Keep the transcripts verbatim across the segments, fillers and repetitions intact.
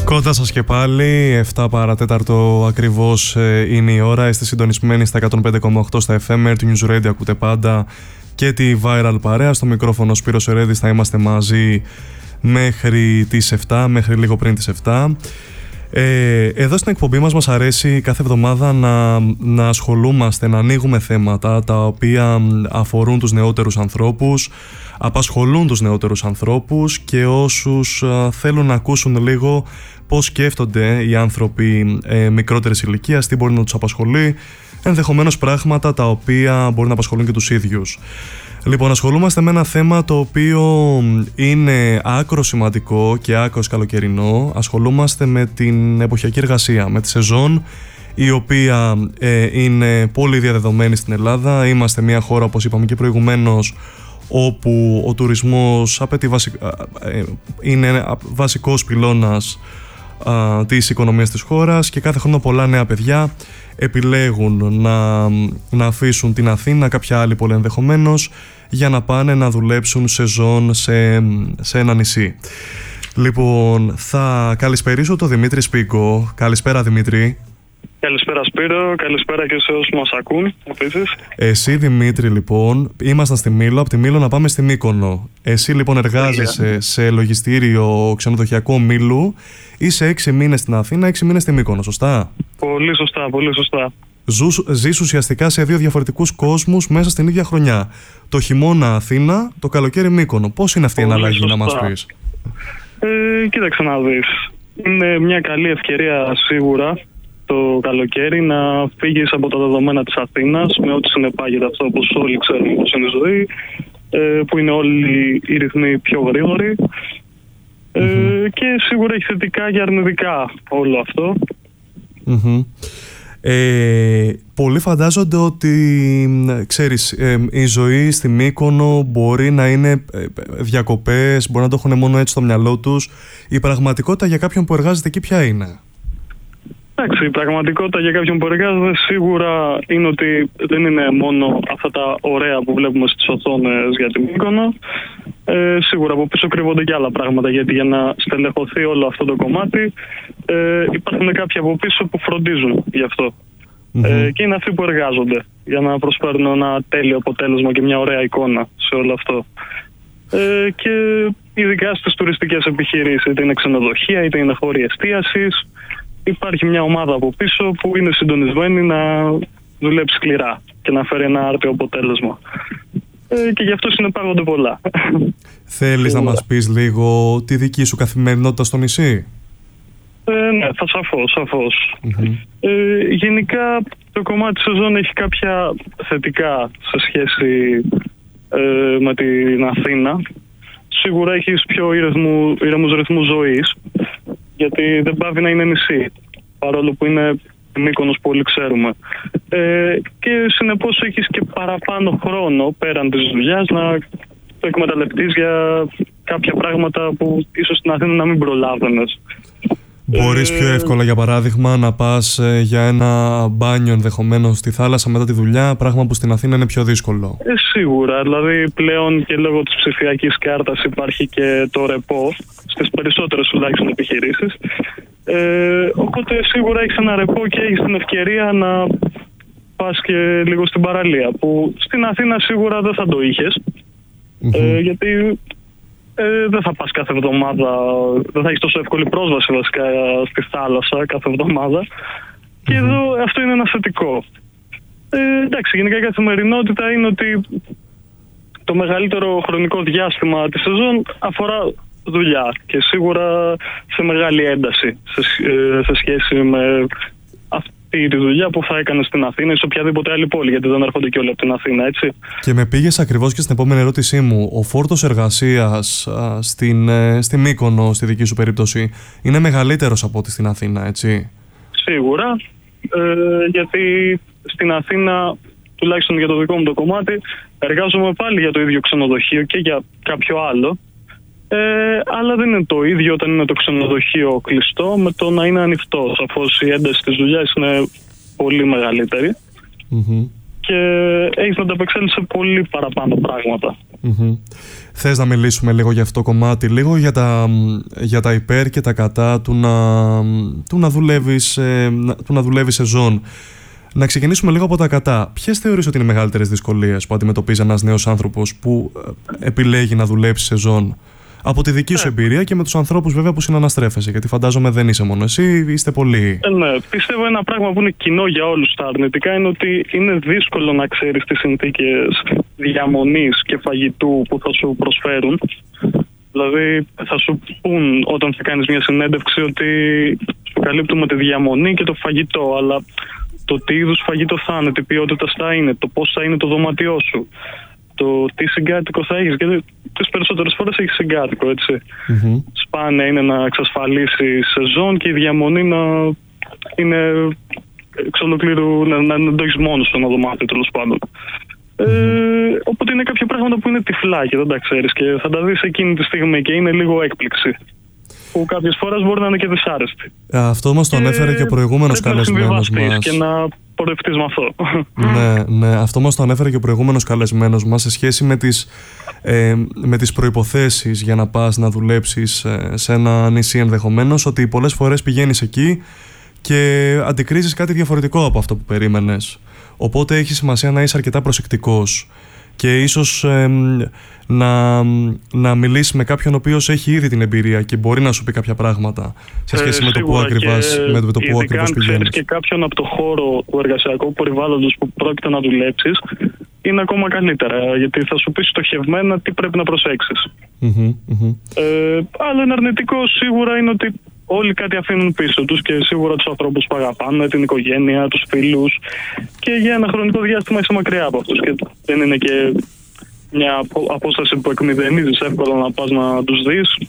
Κοντά σας και πάλι, εφτά παρατέταρτο ακριβώς είναι η ώρα. Είστε συντονισμένοι στα εκατόν πέντε κόμμα οκτώ στα εφ εμ, του News Radio ακούτε πάντα και τη Viral παρέα. Στο μικρόφωνο Σπύρος Ερέδης, θα είμαστε μαζί μέχρι τις εφτά, μέχρι λίγο πριν τις εφτά. Ε, εδώ στην εκπομπή μας μας αρέσει κάθε εβδομάδα να, να ασχολούμαστε, να ανοίγουμε θέματα τα οποία αφορούν τους νεότερους ανθρώπους, απασχολούν τους νεότερους ανθρώπους και όσους α, θέλουν να ακούσουν λίγο πώς σκέφτονται οι άνθρωποι ε, μικρότερης ηλικίας, τι μπορεί να τους απασχολεί, ενδεχομένως πράγματα τα οποία μπορεί να απασχολούν και τους ίδιους. Λοιπόν, ασχολούμαστε με ένα θέμα το οποίο είναι άκρο σημαντικό και άκρος καλοκαιρινό. Ασχολούμαστε με την εποχιακή εργασία, με τη σεζόν, η οποία ε, είναι πολύ διαδεδομένη στην Ελλάδα. Είμαστε μια χώρα, όπως είπαμε και προηγουμένως, όπου ο τουρισμός απαιτεί βασι... ε, είναι βασικός πυλώνας ε, της οικονομίας της χώρας και κάθε χρόνο πολλά νέα παιδιά επιλέγουν να, να αφήσουν την Αθήνα, κάποια άλλη πολύ ενδεχομένως, για να πάνε να δουλέψουν σεζόν σε, σε ένα νησί. Λοιπόν, θα καλησπερίσω τον Δημήτρη Σπίγκο. Καλησπέρα, Δημήτρη. Καλησπέρα, Σπύρο. Καλησπέρα και σε όσους μας ακούν επίσης. Εσύ, Δημήτρη, λοιπόν, ήμασταν στη Μήλο, από τη Μήλο να πάμε στη Μύκονο. Εσύ, λοιπόν, εργάζεσαι yeah. σε λογιστήριο ξενοδοχειακό Μήλου. Είσαι έξι μήνες στην Αθήνα, έξι μήνες στη Μύκονο, σωστά? Πολύ σωστά, πολύ σωστά. Ζεις ουσιαστικά σε δύο διαφορετικούς κόσμους μέσα στην ίδια χρονιά. Το χειμώνα Αθήνα, το καλοκαίρι Μύκονο. Πώς είναι αυτή η εναλλαγή, να μας πεις? Ε, κοίταξε να δεις. Είναι μια καλή ευκαιρία σίγουρα το καλοκαίρι να φύγεις από τα δεδομένα της Αθήνας, με ό,τι συνεπάγεται αυτό, όπως όλοι ξέρουμε πώς είναι η ζωή, ε, που είναι όλοι οι ρυθμοί πιο γρήγοροι. Ε, mm-hmm. Και σίγουρα έχει θετικά και αρνητικά όλο αυτό. Mm-hmm. Ε, πολλοί φαντάζονται ότι, ξέρεις, ε, η ζωή στη Μύκονο μπορεί να είναι ε, διακοπές, μπορεί να το έχουν μόνο έτσι στο μυαλό τους. Η πραγματικότητα για κάποιον που εργάζεται εκεί ποια είναι? Εντάξει, η πραγματικότητα για κάποιον που εργάζεται σίγουρα είναι ότι δεν είναι μόνο αυτά τα ωραία που βλέπουμε στις οθόνες για τη Μύκονο. Ε, σίγουρα από πίσω κρύβονται και άλλα πράγματα, γιατί για να στελεχωθεί όλο αυτό το κομμάτι ε, υπάρχουν κάποιοι από πίσω που φροντίζουν γι' αυτό. Mm-hmm. Ε, και είναι αυτοί που εργάζονται για να προσφέρουν ένα τέλειο αποτέλεσμα και μια ωραία εικόνα σε όλο αυτό. Ε, και ειδικά στις τουριστικές επιχειρήσεις, είτε είναι ξενοδοχεία είτε είναι χώροι εστίασης, υπάρχει μια ομάδα από πίσω που είναι συντονισμένη να δουλέψει σκληρά και να φέρει ένα άρτιο αποτέλεσμα. Ε, και γι' αυτό συνεπάγονται πολλά. Θέλεις να μας πεις λίγο τη δική σου καθημερινότητα στο νησί? Ε, ναι, θα σαφώς, σαφώς. Mm-hmm. Ε, γενικά το κομμάτι της σεζόν έχει κάποια θετικά σε σχέση ε, με την Αθήνα. Σίγουρα έχεις πιο ήρεμου, ήρεμους ρυθμούς ζωής, γιατί δεν πάβει να είναι νησί, παρόλο που είναι Μύκονος που όλοι ξέρουμε. Ε, και συνεπώς έχεις και παραπάνω χρόνο πέραν της δουλειάς να το εκμεταλλευτείς για κάποια πράγματα που ίσως στην Αθήνα να μην προλάβαινες. Μπορείς πιο εύκολα, για παράδειγμα, να πας ε, για ένα μπάνιο ενδεχομένως στη θάλασσα μετά τη δουλειά, πράγμα που στην Αθήνα είναι πιο δύσκολο. Ε, σίγουρα, δηλαδή πλέον και λόγω της ψηφιακής κάρτας υπάρχει και το ρεπό, στις περισσότερες τουλάχιστον επιχειρήσεις. Ε, οπότε σίγουρα έχεις ένα ρεπό και έχεις την ευκαιρία να πας και λίγο στην παραλία, που στην Αθήνα σίγουρα δεν θα το είχες, mm-hmm. ε, γιατί ε, δεν θα πας κάθε εβδομάδα, δεν θα έχεις τόσο εύκολη πρόσβαση βασικά στη θάλασσα κάθε εβδομάδα. Mm-hmm. Και εδώ αυτό είναι ένα θετικό. Ε, εντάξει, γενικά η καθημερινότητα είναι ότι το μεγαλύτερο χρονικό διάστημα της σεζόν αφορά δουλειά και σίγουρα σε μεγάλη ένταση σε, σε σχέση με αυτή τη δουλειά που θα έκανε στην Αθήνα ή σε οποιαδήποτε άλλη πόλη, γιατί δεν έρχονται και όλοι από την Αθήνα, έτσι. Και με πήγες ακριβώς και στην επόμενη ερώτησή μου. Ο φόρτος εργασίας α, στην, ε, στη Μύκονο, στη δική σου περίπτωση, είναι μεγαλύτερος από ό,τι στην Αθήνα, έτσι? Σίγουρα, ε, γιατί στην Αθήνα, τουλάχιστον για το δικό μου το κομμάτι, εργάζομαι πάλι για το ίδιο ξενοδοχείο και για κάποιο άλλο. Ε, αλλά δεν είναι το ίδιο όταν είναι το ξενοδοχείο κλειστό με το να είναι ανοιχτό. Σαφώς η ένταση της δουλειάς είναι πολύ μεγαλύτερη. Mm-hmm. και έχεις να ανταπεξέλθεις σε πολύ παραπάνω πράγματα. Mm-hmm. Θες να μιλήσουμε λίγο για αυτό το κομμάτι, λίγο για τα, για τα υπέρ και τα κατά του να, του να δουλεύεις, ε, του να δουλεύεις σεζόν. Να ξεκινήσουμε λίγο από τα κατά. Ποιες θεωρείς ότι είναι οι μεγαλύτερες δυσκολίες που αντιμετωπίζει ένας νέος άνθρωπος που επιλέγει να δουλέψει σεζόν? Από τη δική σου εμπειρία και με τους ανθρώπους βέβαια που συναναστρέφεσαι, γιατί φαντάζομαι δεν είσαι μόνο εσύ, είστε πολλοί. Ε, ναι, πιστεύω ένα πράγμα που είναι κοινό για όλους τα αρνητικά είναι ότι είναι δύσκολο να ξέρεις τις συνθήκες διαμονής και φαγητού που θα σου προσφέρουν. Δηλαδή θα σου πούν όταν θα κάνεις μια συνέντευξη ότι σου καλύπτουμε τη διαμονή και το φαγητό, αλλά το τι είδους φαγητό θα είναι, τι ποιότητα θα είναι, το πώς θα είναι το δωμάτιό σου, το τι συγκάτοικο θα έχεις, γιατί τις περισσότερες φορές έχεις συγκάτοικο, έτσι. Mm-hmm. Σπάνια είναι να εξασφαλίσει σεζόν και η διαμονή να είναι εξ ολοκλήρου, να, να, να το έχεις μόνος στο ένα δωμάτιο, τέλος πάντων. Mm-hmm. Ε, οπότε είναι κάποια πράγματα που είναι τυφλά και δεν τα ξέρεις και θα τα δεις εκείνη τη στιγμή και είναι λίγο έκπληξη, που κάποιες φορές μπορεί να είναι και δυσάρεστη. Αυτό μας το ανέφερε και ο προηγούμενος καλεσμένος μας. Και να πορευτείς με αυτό. Ναι, ναι, αυτό μας το ανέφερε και ο προηγούμενος καλεσμένος μας σε σχέση με τις, ε, με τις προϋποθέσεις για να πας να δουλέψεις σε ένα νησί ενδεχομένως, ότι πολλές φορές πηγαίνεις εκεί και αντικρίζεις κάτι διαφορετικό από αυτό που περίμενες. Οπότε έχει σημασία να είσαι αρκετά προσεκτικός και ίσως ε, να, να μιλήσει με κάποιον ο οποίος έχει ήδη την εμπειρία και μπορεί να σου πει κάποια πράγματα σε σχέση ε, με, το που ακριβώς, με το που ακριβώς πηγαίνεις. Αν ξέρεις και κάποιον από το χώρο του εργασιακού περιβάλλοντος που πρόκειται να δουλέψεις, είναι ακόμα καλύτερα, γιατί θα σου πει στοχευμένα τι πρέπει να προσέξεις. Mm-hmm, mm-hmm. Ε, άλλο ένα αρνητικό σίγουρα είναι ότι όλοι κάτι αφήνουν πίσω τους και σίγουρα τους ανθρώπους που αγαπάνε, την οικογένεια, τους φίλους, και για ένα χρονικό διάστημα είσαι μακριά από αυτούς και δεν είναι και μια απόσταση που εκμηδενίζεις εύκολα να πας να τους δεις.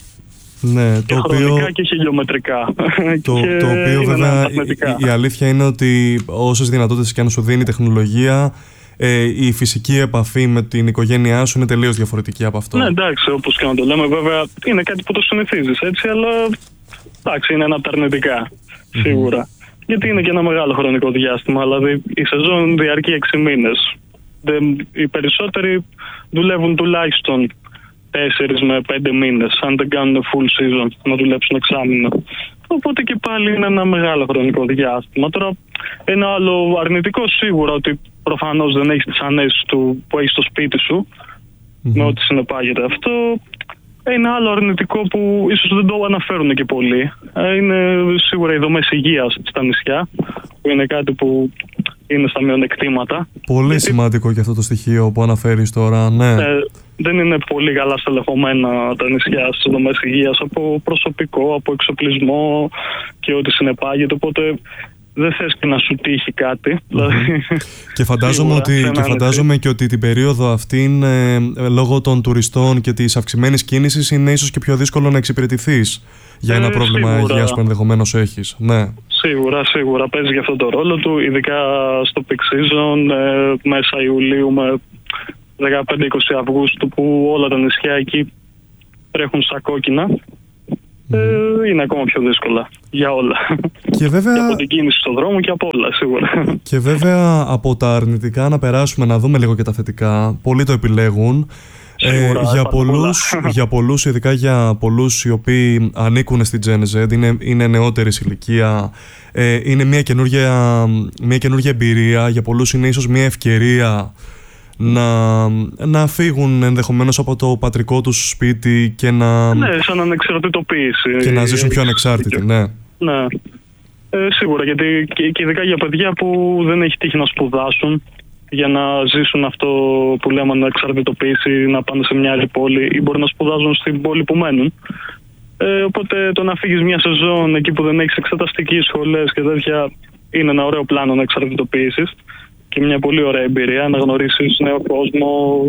Ναι, το και οποίο, χρονικά και χιλιομετρικά. Το, και το οποίο βέβαια η, η αλήθεια είναι ότι όσες δυνατότητες και αν σου δίνει η τεχνολογία, ε, η φυσική επαφή με την οικογένειά σου είναι τελείως διαφορετική από αυτό. Ναι, εντάξει, όπως και να το λέμε, βέβαια είναι κάτι που το συνηθίζεις, έτσι, αλλά εντάξει, είναι ένα από τα αρνητικά, σίγουρα. Mm-hmm. Γιατί είναι και ένα μεγάλο χρονικό διάστημα, δηλαδή η σεζόν διαρκεί έξι μήνες. Δεν, οι περισσότεροι δουλεύουν τουλάχιστον τέσσερις με πέντε μήνες, αν δεν κάνουν full season, να δουλέψουν εξάμηνο. Οπότε και πάλι είναι ένα μεγάλο χρονικό διάστημα. Τώρα, ένα άλλο αρνητικό σίγουρα ότι προφανώς δεν έχεις τις ανέσεις του που έχεις στο σπίτι σου, mm-hmm. με ό,τι συνεπάγεται αυτό. Ένα άλλο αρνητικό που ίσως δεν το αναφέρουν και πολύ είναι σίγουρα οι δομές υγείας στα νησιά, που είναι κάτι που είναι στα μειονεκτήματα. Πολύ γιατί σημαντικό και αυτό το στοιχείο που αναφέρεις τώρα, ναι. Ε, δεν είναι πολύ καλά στελεχωμένα τα νησιά στις δομές υγείας από προσωπικό, από εξοπλισμό και ό,τι συνεπάγεται, οπότε δεν θες και να σου τύχει κάτι. Mm-hmm. και φαντάζομαι, ότι, και, φαντάζομαι και ότι την περίοδο αυτή, ε, λόγω των τουριστών και της αυξημένης κίνησης, είναι ίσως και πιο δύσκολο να εξυπηρετηθείς για ένα ε, πρόβλημα σίγουρα. υγείας που ενδεχομένως έχεις. Ναι. Σίγουρα, σίγουρα παίζει για αυτό το ρόλο του, ειδικά στο peak season, ε, μέσα Ιουλίου με δεκαπέντε είκοσι Αυγούστου, που όλα τα νησιά εκεί τρέχουν στα κόκκινα. Mm. Ε, είναι ακόμα πιο δύσκολα για όλα. Και, βέβαια, και από την κίνηση στον δρόμο και από όλα, σίγουρα. Και βέβαια από τα αρνητικά να περάσουμε να δούμε λίγο και τα θετικά. Πολλοί το επιλέγουν. Σίγουρα, ε, για, πολλούς, για πολλούς, ειδικά για πολλούς οι οποίοι ανήκουν στην Gen Z, είναι, είναι νεότερης ηλικία, ε, είναι μια καινούργια, μια καινούργια εμπειρία. Για πολλούς είναι ίσως μια ευκαιρία να, να φύγουν ενδεχομένως από το πατρικό τους σπίτι και να, ναι, σαν ανεξαρτητοποίηση και να ζήσουν πιο ανεξάρτητοι. Ναι, ναι. Ε, σίγουρα, γιατί και, και ειδικά για παιδιά που δεν έχει τύχει να σπουδάσουν για να ζήσουν αυτό που λέμε ανεξαρτητοποίηση, να πάνε σε μια άλλη πόλη ή μπορεί να σπουδάζουν στην πόλη που μένουν. Ε, οπότε το να φύγεις μια σεζόν εκεί που δεν έχεις εξεταστικές σχολές και τέτοια είναι ένα ωραίο πλάνο ανεξαρτητοποίησης και μια πολύ ωραία εμπειρία να γνωρίσεις νέο κόσμο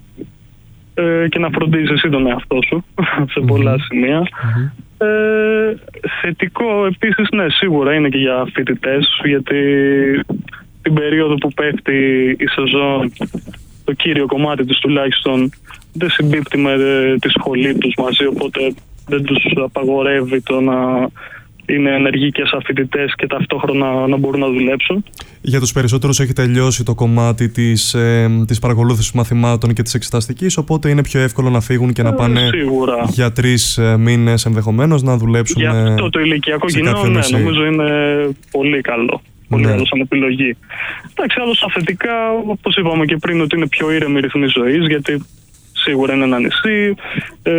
ε, και να φροντίζεις εσύ τον εαυτό σου σε πολλά mm-hmm. σημεία. Mm-hmm. Ε, θετικό επίσης, ναι, σίγουρα είναι και για φοιτητές, γιατί την περίοδο που πέφτει η σεζόν, το κύριο κομμάτι της τουλάχιστον δεν συμπίπτει με τη σχολή τους μαζί, οπότε δεν τους απαγορεύει το να είναι ενεργοί και σαν φοιτητές και ταυτόχρονα να μπορούν να δουλέψουν. Για τους περισσότερους έχει τελειώσει το κομμάτι της, ε, της παρακολούθησης μαθημάτων και της εξεταστικής, οπότε είναι πιο εύκολο να φύγουν και να πάνε ε, για τρεις μήνες ενδεχομένως να δουλέψουν. Για αυτό το ηλικιακό κοινό, ναι, νομίζω είναι πολύ καλό. Πολύ ναι. καλό σαν επιλογή. Εντάξει, άλλο στα θετικά, όπως είπαμε και πριν, ότι είναι πιο ήρεμη ρυθμή ζωής, γιατί σίγουρα είναι ένα νησί ε,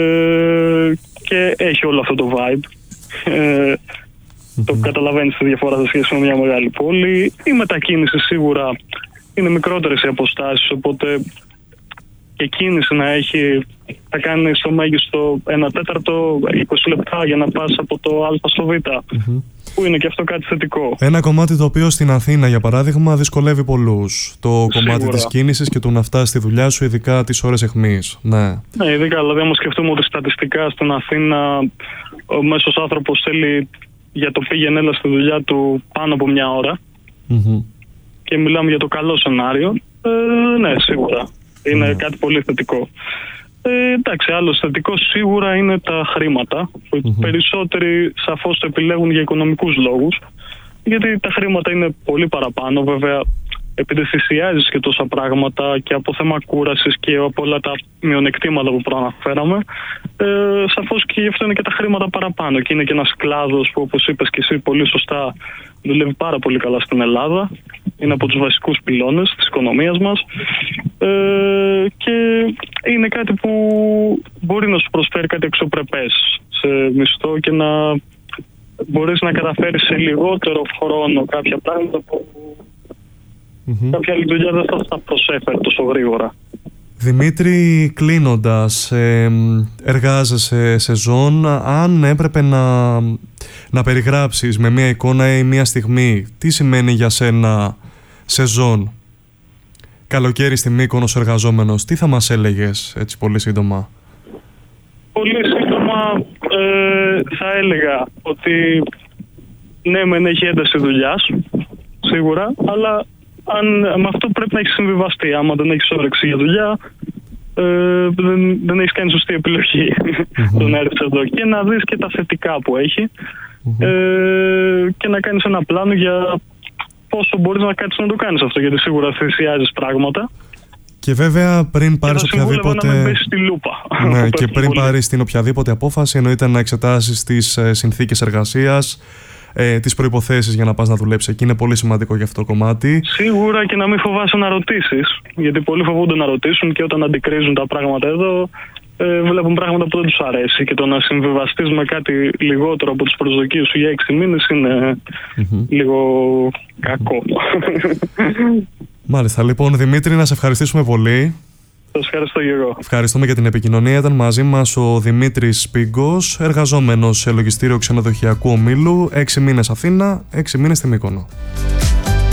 και έχει όλο αυτό το vibe. Ε, mm-hmm. Το καταλαβαίνεις τη διαφορά σε σχέση με μια μεγάλη πόλη. Η μετακίνηση σίγουρα είναι μικρότερες οι αποστάσεις, οπότε και κίνηση να έχει, θα κάνει στο μέγιστο ένα τέταρτο, είκοσι λεπτά για να πας από το Α στο Β. Mm-hmm. Που είναι και αυτό κάτι θετικό. Ένα κομμάτι το οποίο στην Αθήνα, για παράδειγμα, δυσκολεύει πολλούς. Το Σίγουρα. κομμάτι της κίνησης και του να φτάσει στη δουλειά σου, ειδικά τις ώρες αιχμής. Ναι, ναι ειδικά. Δηλαδή, άμα σκεφτούμε ότι στατιστικά στην Αθήνα ο μέσος άνθρωπος θέλει για το πήγαινε έλα στη δουλειά του πάνω από μια ώρα. Mm-hmm. Και μιλάμε για το καλό σενάριο. Ε, ναι, σίγουρα. Είναι mm. κάτι πολύ θετικό. Ε, εντάξει, άλλο θετικό σίγουρα είναι τα χρήματα. Που mm-hmm. περισσότεροι σαφώς το επιλέγουν για οικονομικούς λόγους. Γιατί τα χρήματα είναι πολύ παραπάνω. Βέβαια, επειδή θυσιάζεις και τόσα πράγματα και από θέμα κούρασης και από όλα τα μειονεκτήματα που προαναφέραμε, ε, σαφώς και γι' αυτό είναι και τα χρήματα παραπάνω. Και είναι και ένας κλάδος που, όπως είπες και εσύ πολύ σωστά, δουλεύει πάρα πολύ καλά στην Ελλάδα. Είναι από τους βασικούς πυλώνες της οικονομίας μας. Ε, και είναι κάτι που μπορεί να σου προσφέρει κάτι αξιοπρεπές σε μισθό και να μπορείς να καταφέρεις σε λιγότερο χρόνο κάποια πράγματα που mm-hmm. κάποια άλλη δουλειά δεν θα τα προσέφερε τόσο γρήγορα. Δημήτρη, κλείνοντας, ε, εργάζεσαι σε ζών. Αν έπρεπε να, να περιγράψεις με μια εικόνα ή μια στιγμή τι σημαίνει για σένα σεζόν, καλοκαίρι στη Μύκονος εργαζόμενος, τι θα μας έλεγες έτσι πολύ σύντομα? Πολύ σύντομα ε, θα έλεγα ότι ναι μεν έχει ένταση δουλειάς σίγουρα, αλλά αν, με αυτό πρέπει να έχει συμβιβαστεί. Άμα δεν έχεις όρεξη για δουλειά, ε, δεν, δεν έχεις κάνει σωστή επιλογή mm-hmm. το να έρθεις εδώ και να δεις και τα θετικά που έχει mm-hmm. ε, και να κάνεις ένα πλάνο για πόσο μπορείς να κάτσεις να το κάνεις αυτό, γιατί σίγουρα θυσιάζεις πράγματα. Και βέβαια πριν πάρεις οποιαδήποτε... να μην πέσεις στη λούπα. Ναι, και πριν πάρεις την οποιαδήποτε απόφαση, εννοείται να εξετάσεις τις ε, συνθήκες εργασίας, ε, τις προϋποθέσεις για να πας να δουλέψεις εκεί. Είναι πολύ σημαντικό για αυτό το κομμάτι. Σίγουρα, και να μην φοβάσαι να ρωτήσεις, γιατί πολλοί φοβούνται να ρωτήσουν και όταν αντικρίζουν τα πράγματα εδώ, ε, βλέπουν πράγματα που δεν τους αρέσει. Και το να συμβιβαστείς με κάτι λιγότερο από τις προσδοκίες σου για έξι μήνες είναι mm-hmm. λίγο κακό. Μάλιστα. Λοιπόν, Δημήτρη, να σε ευχαριστήσουμε πολύ. Σας ευχαριστώ και εγώ. Ευχαριστούμε για την επικοινωνία. Ήταν μαζί μας ο Δημήτρης Σπίγκος, εργαζόμενος σε λογιστήριο ξενοδοχειακού ομίλου, έξι μήνες Αθήνα, έξι μήνες στη Μύκονο.